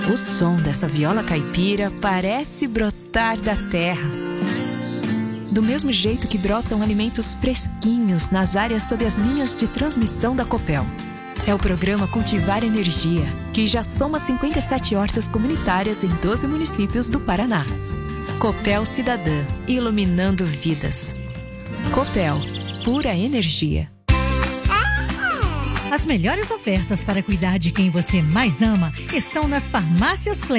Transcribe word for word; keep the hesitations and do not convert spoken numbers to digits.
O som dessa viola caipira parece brotar da terra. Do mesmo jeito que brotam alimentos fresquinhos nas áreas sob as linhas de transmissão da Copel. É o programa Cultivar Energia, que já soma cinquenta e sete hortas comunitárias em doze municípios do Paraná. Copel Cidadã, iluminando vidas. Copel, pura energia. As melhores ofertas para cuidar de quem você mais ama estão nas farmácias Fle